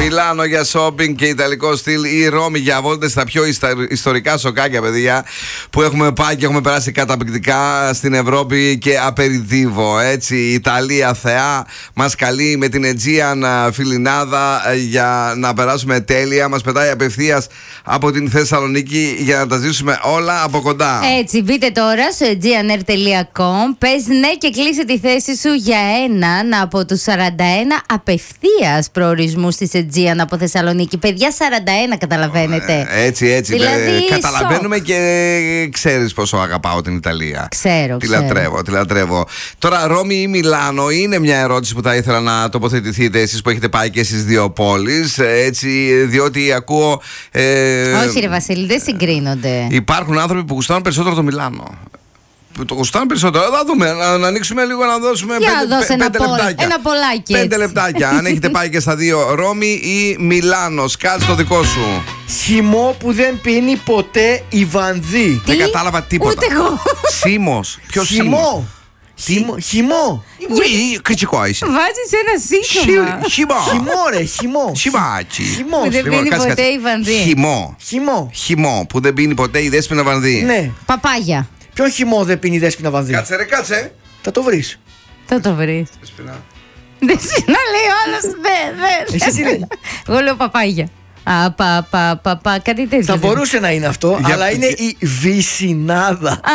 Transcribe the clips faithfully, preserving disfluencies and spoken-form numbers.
Μιλάνο για shopping και ιταλικό στυλ, ή Ρώμη για βόλτες στα πιο ιστορικά σοκάκια, παιδιά, που έχουμε πάει και έχουμε περάσει καταπληκτικά στην Ευρώπη και απεριτίβο. Έτσι, η Ιταλία θεά μας καλεί με την Aegean φιλινάδα για να περάσουμε τέλεια. Μας πετάει απευθείας από την Θεσσαλονίκη για να τα ζήσουμε όλα από κοντά. Έτσι, μπείτε τώρα στο aegeanair τελεία com, πες ναι και κλείσε τη θέση σου για έναν από τους σαράντα ένα απευθείας προορισμούς της Aegean από Θεσσαλονίκη. Παιδιά, σαράντα ένα, καταλαβαίνετε. Ε, έτσι, έτσι. Δηλαδή, ε, καταλαβαίνουμε και ξέρεις πόσο αγαπάω την Ιταλία. Ξέρω, Τη ξέρω. λατρεύω, τη λατρεύω. Τώρα, Ρώμη ή Μιλάνο, είναι μια ερώτηση που θα ήθελα να τοποθετηθείτε εσείς που έχετε πάει και στις δύο πόλεις. Έτσι, διότι ακούω. Ε, Όχι, ρε Βασίλη, δεν συγκρίνονται. Υπάρχουν άνθρωποι που γουστάρουν περισσότερο το Μιλάνο. Που το γουστάρουν περισσότερο. Θα δούμε, να, να ανοίξουμε λίγο, να δώσουμε Για πέντε, δώσε πέντε ένα, πολ, λεπτάκια. ένα πολλάκι. Πέντε έτσι. λεπτάκια. Αν έχετε πάει και στα δύο, Ρώμη ή Μιλάνο, σκάτς το δικό σου. Χυμό που δεν πίνει ποτέ η Βανδύ. Δεν κατάλαβα τίποτα. Ούτε εγώ. Σίμος. Ποιος Χυμό. Χυμό. Χυμό. Κριτικό είσαι. Βάζεις ένα σύγχρονα. Χυμό. Χυμό, ρε, χυμό. Χυμάκι. Χυμός. Που δεν Λοιπόν, πίνει κάτσε, ποτέ κάτσε. η Βανδύ. Χυμό. Χυμό. Χυμό που δεν πίνει ποτέ η Δέσποινα Βανδύ. Ναι. Παπάγια. Ποιον χυμό δεν πίνει η Δέσποινα Βανδύ? Κάτσε ρε, κάτσε. Θα το βρεις. Θα το βρεις. Δέσποινα. Δεν να λέει ο άλλος. Δεν, Εσύ τι δεν. λέει? Εγώ λέω παπάγια. Α, πα, πα, πα, πα, κάτι τέτοιο. Θα μπορούσε να είναι αυτό, Για- αλλά είναι η Βυσινάδα. Α,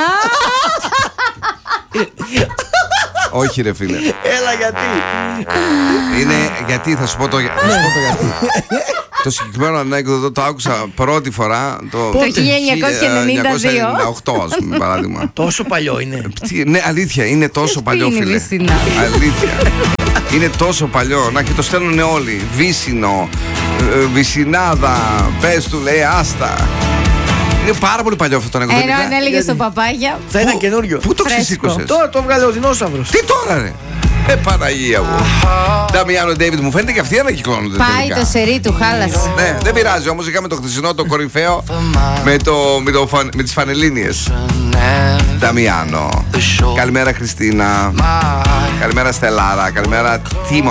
Όχι ρε φίλε. Έλα, γιατί? Είναι γιατί, θα σου πω το, θα σου πω το γιατί. Το συγκεκριμένο ανέκδοτο το άκουσα πρώτη φορά το, Το χίλια εννιακόσια ενενήντα δύο. εννιακόσια ενενήντα οκτώ, ας πούμε, παράδειγμα. Τόσο παλιό είναι. Τι- Ναι, αλήθεια, είναι τόσο παλιό, είναι η φίλε. Βυσινάδα? Αλήθεια. Είναι τόσο παλιό. Να και το στέλνουν όλοι. Βύσινο, ε, Βυσινάδα, πες του, λέει, άστα. Είναι πάρα πολύ παλιό αυτό το ανέκδοτο. Ενώ αν παιδιά. έλεγε στο παπάγια. Θα ήταν καινούριο. Πού το Φρέσκο. ξεσήκωσες? Τώρα το έβγαλε ο δεινόσαυρος. Τι τώρα ρε? Ε, Παναγία μου. Νταμιάνο Ντέιβιτ, μου φαίνεται και αυτοί ανακυκλώνονται Πάει τελικά. το σερί του, χάλασε. Ναι, δεν πειράζει, όμως είχαμε το χθεσινό το κορυφαίο με, το, με, το, φαν- με τις φανελίνιες. Νταμιάνο. Καλημέρα Χριστίνα. Καλημέρα Στελάρα. Καλημέρα Τίμο.